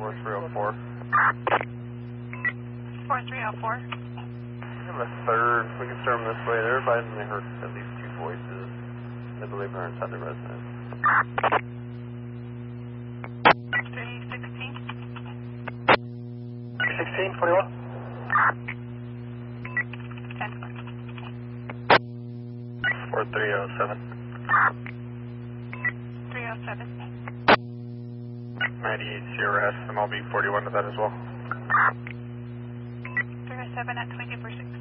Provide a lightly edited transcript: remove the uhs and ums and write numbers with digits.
4304. 4304. We have a third. We can start them this way. They're advising they heard at least 2 voices. They believe they're inside the residence. 316. 316, 41. 10. 4307. 307. 98 Sierra S. MLB 41 to that as well. 307 at 20 per 6.